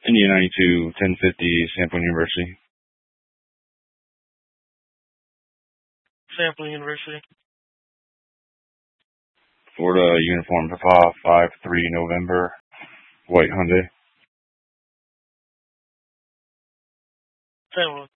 India 92, 1050, Sampling University. Sampling University. Florida Uniform Papa 53 November, White Hyundai. Same one.